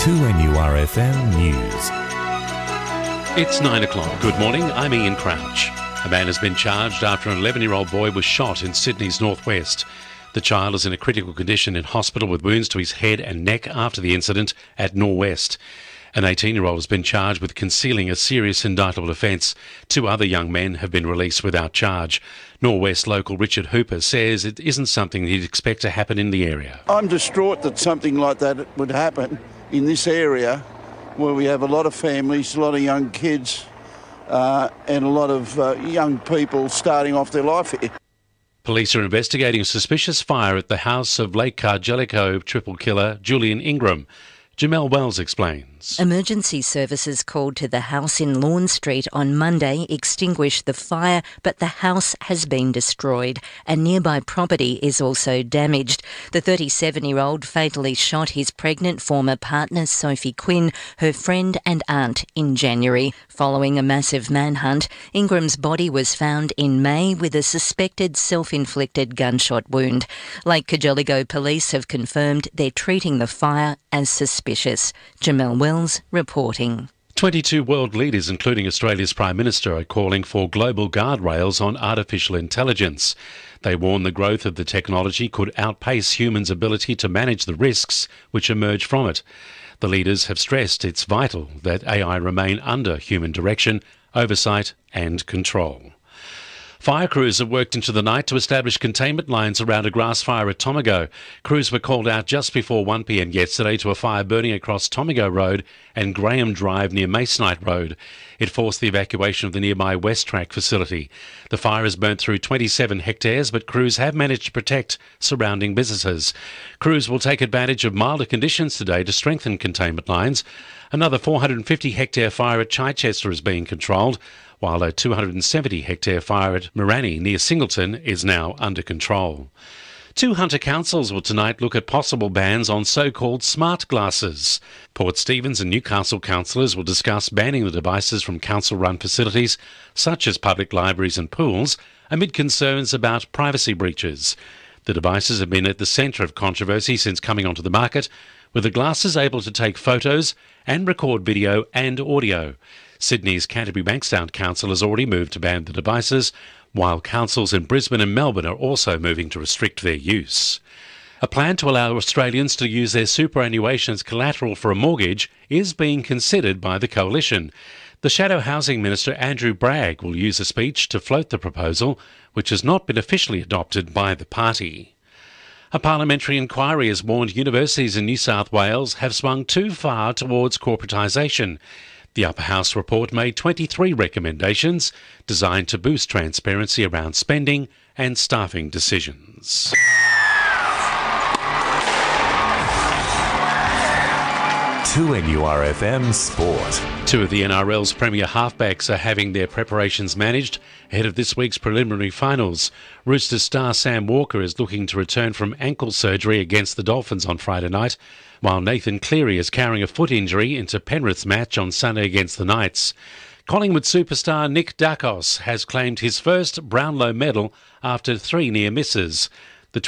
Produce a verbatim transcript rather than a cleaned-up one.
two N U R F M News. It's nine o'clock. Good morning, I'm Ian Crouch. A man has been charged after an eleven-year-old boy was shot in Sydney's northwest. The child is in a critical condition in hospital with wounds to his head and neck after the incident at Norwest. An eighteen-year-old has been charged with concealing a serious indictable offence. Two other young men have been released without charge. Norwest local Richard Hooper says it isn't something he'd expect to happen in the area. I'm distraught that something like that would happen in this area where we have a lot of families, a lot of young kids uh, and a lot of uh, young people starting off their life here. Police are investigating a suspicious fire at the house of Lake Cargellico triple killer Julian Ingram. Jamelle Wells explains. Emergency services called to the house in Lawn Street on Monday extinguished the fire, but the house has been destroyed and nearby property is also damaged. The thirty-seven-year-old fatally shot his pregnant former partner Sophie Quinn, her friend and aunt, in January. Following a massive manhunt, Ingram's body was found in May with a suspected self-inflicted gunshot wound. Lake Cargellico police have confirmed they're treating the fire as suspicious. Jamelle Wells reporting. twenty-two world leaders, including Australia's Prime Minister, are calling for global guardrails on artificial intelligence. They warn the growth of the technology could outpace humans' ability to manage the risks which emerge from it. The leaders have stressed it's vital that A I remain under human direction, oversight and control. Fire crews have worked into the night to establish containment lines around a grass fire at Tomago. Crews were called out just before one p m yesterday to a fire burning across Tomago Road and Graham Drive near Masonite Road. It forced the evacuation of the nearby West Track facility. The fire has burnt through twenty-seven hectares, but crews have managed to protect surrounding businesses. Crews will take advantage of milder conditions today to strengthen containment lines. Another four hundred fifty hectare fire at Chichester is being controlled, while a two hundred seventy hectare fire at Mirani near Singleton is now under control. Two Hunter councils will tonight look at possible bans on so-called smart glasses. Port Stephens and Newcastle councillors will discuss banning the devices from council-run facilities such as public libraries and pools amid concerns about privacy breaches. The devices have been at the centre of controversy since coming onto the market, with the glasses able to take photos and record video and audio. Sydney's Canterbury Bankstown Council has already moved to ban the devices, while councils in Brisbane and Melbourne are also moving to restrict their use. A plan to allow Australians to use their superannuation as collateral for a mortgage is being considered by the Coalition. The Shadow Housing Minister Andrew Bragg will use a speech to float the proposal, which has not been officially adopted by the party. A parliamentary inquiry has warned universities in New South Wales have swung too far towards corporatisation. The Upper House report made twenty-three recommendations designed to boost transparency around spending and staffing decisions. two N U R F M Sport. Two of the N R L's premier halfbacks are having their preparations managed ahead of this week's preliminary finals. Roosters star Sam Walker is looking to return from ankle surgery against the Dolphins on Friday night, while Nathan Cleary is carrying a foot injury into Penrith's match on Sunday against the Knights. Collingwood superstar Nick Dacos has claimed his first Brownlow medal after three near misses.